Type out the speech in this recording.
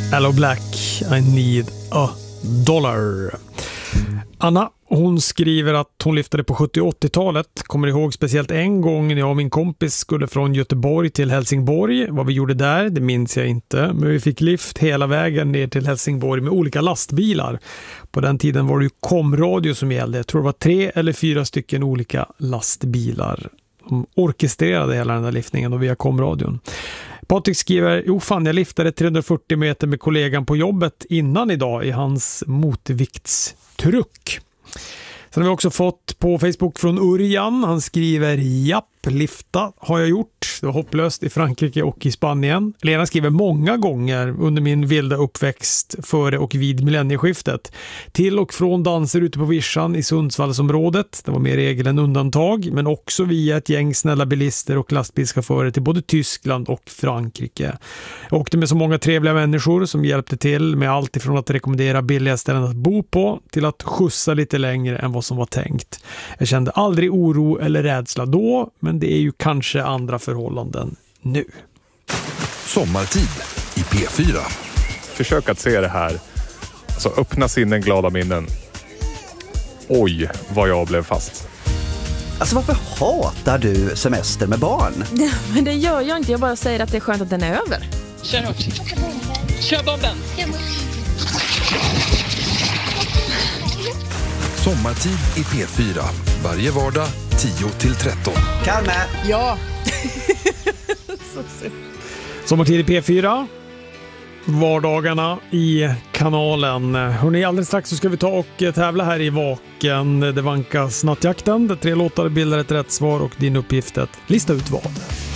Hello Black, I need a dollar. Anna, hon skriver att hon lyftade på 70- och 80-talet. Kommer ihåg speciellt en gång när jag och min kompis skulle från Göteborg till Helsingborg. Vad vi gjorde där, det minns jag inte. Men vi fick lift hela vägen ner till Helsingborg med olika lastbilar. På den tiden var det ju komradio som gällde. Jag tror det var 3 eller 4 stycken olika lastbilar. De orkestrerade hela den där liftningen och via komradion. Patrik skriver, jag liftade 340 meter med kollegan på jobbet innan idag i hans motviktstruck. Sen har vi också fått på Facebook från Urjan. Han skriver, japp, lifta har jag gjort. Det var hopplöst i Frankrike och i Spanien. Lena skriver många gånger under min vilda uppväxt före och vid millennieskiftet. Till och från danser ute på Vischan i Sundsvallsområdet. Det var mer regel än undantag. Men också via ett gäng snälla bilister och lastbilschaufförer till både Tyskland och Frankrike. Jag åkte med så många trevliga människor som hjälpte till med allt ifrån att rekommendera billiga ställen att bo på till att skjutsa lite längre än vad som var tänkt. Jag kände aldrig oro eller rädsla då, men det är ju kanske andra förhållanden nu. Sommartid i P4. Försök att se det här. Alltså öppna sinnen, glada minnen. Oj, vad jag blev fast. Alltså varför hatar du semester med barn? Ja, men det gör jag inte. Jag bara säger att det är skönt att den är över. Kör hårt. Kör bollen. Sommartid i P4. Varje vardag 10-13. Kalme! Ja. Sommartid i P4. Vardagarna i kanalen. Hörrni, alldeles strax så ska vi ta och tävla här i Vaken. Det vankas nattjakten. 3 låtar bildar ett rätt svar och din uppgift att lista ut vad.